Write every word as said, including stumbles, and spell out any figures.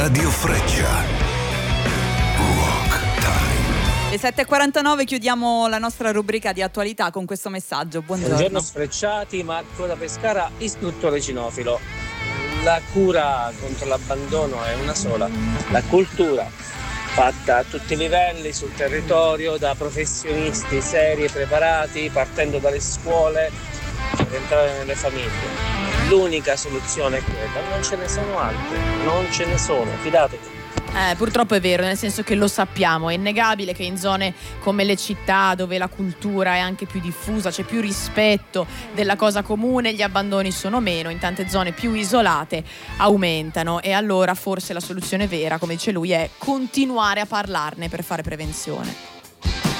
Radio Freccia. Rock Time. Le sette e quarantanove chiudiamo la nostra rubrica di attualità con questo messaggio. Buongiorno. Buongiorno Sfrecciati, Marco da Pescara, istruttore cinofilo. La cura contro l'abbandono è una sola, la cultura, fatta a tutti i livelli, sul territorio, da professionisti seri e preparati, partendo dalle scuole per entrare nelle famiglie. L'unica soluzione è quella, non ce ne sono altre, non ce ne sono, fidatevi. Eh, purtroppo è vero, nel senso che lo sappiamo, è innegabile che in zone come le città, dove la cultura è anche più diffusa, c'è più rispetto della cosa comune, gli abbandoni sono meno, in tante zone più isolate aumentano, e allora forse la soluzione vera, come dice lui, è continuare a parlarne per fare prevenzione.